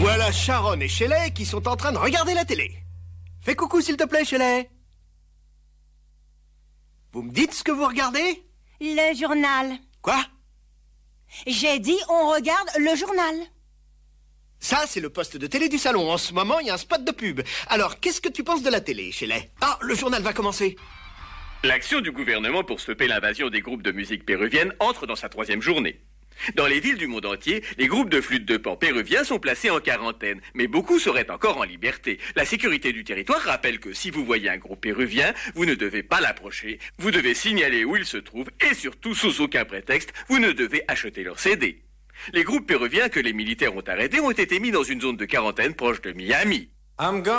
Voilà Sharon et Shelley qui sont en train de regarder la télé. Fais coucou s'il te plaît, Shelley. Vous me dites ce que vous regardez? Le journal. Quoi? J'ai dit on regarde le journal. Ça, c'est le poste de télé du salon. En ce moment, il y a un spot de pub. Alors, qu'est-ce que tu penses de la télé, Shelley? Ah, le journal va commencer. L'action du gouvernement pour stopper l'invasion des groupes de musique péruvienne entre dans sa 3e journée. Dans les villes du monde entier, les groupes de flûte de pan péruviens sont placés en quarantaine, mais beaucoup seraient encore en liberté. La sécurité du territoire rappelle que si vous voyez un groupe péruvien, vous ne devez pas l'approcher, vous devez signaler où il se trouve et surtout, sous aucun prétexte, vous ne devez acheter leur CD. Les groupes péruviens que les militaires ont arrêtés ont été mis dans une zone de quarantaine proche de Miami.